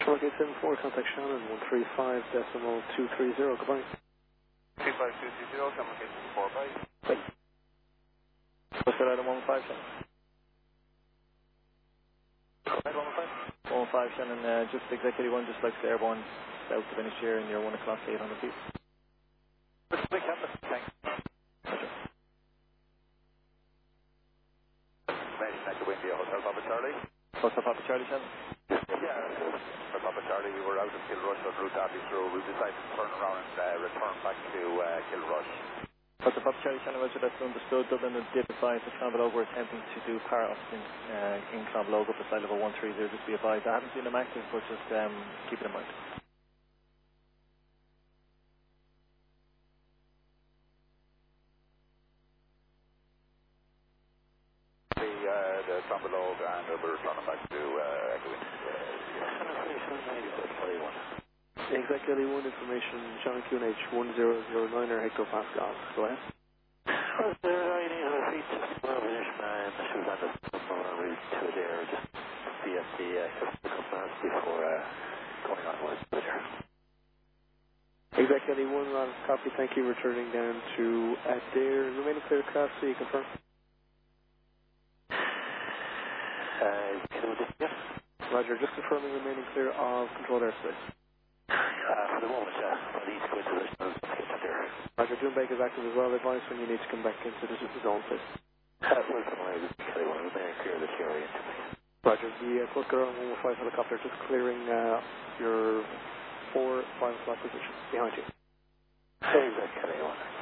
Target 74, contact Shannon, 135.230, goodbye. 35220, communication 4 bye. Bye. What's that item 15 Shannon? 15 Shannon, just executive 1, just like the airborne, south of finish here, and you're 1 o'clock, 800 feet. Big Captain, thanks. Managing next to India, Hotel Papa Charlie. Hotel Papa Charlie, Shannon? Yeah, Hotel Papa Charlie, we were out of Kilrush on route Abbey through. We decided to turn around and return back to Kilrush. Hotel Papa Charlie, Shannon, Roger, that's understood. Dublin did advise to Clonbelogue we're attempting to do power officing in Clonbelogue up beside level 130, just be advised. I haven't seen them active, but just keep it in mind. The Clonbelogue and we're returning back to Echo Executive 1 information, John QNH 1009er hectopascal. Go ahead. Was there any other feet just position and she was on the route to there, just be at the circumstance before going on with there. Executive 1 on copy, thank you, returning down to Adair. Remaining clear craft, so you confirm. Roger, just confirming remaining clear of controlled airspace. For the moment, please go into the there. Roger, Doonbeg is active as well. Advise when you need to come back into the zone, please. Roger, the Coast Guard 115 helicopter just clearing your 4-5 o'clock position behind you. Hey, that's Kelly 1.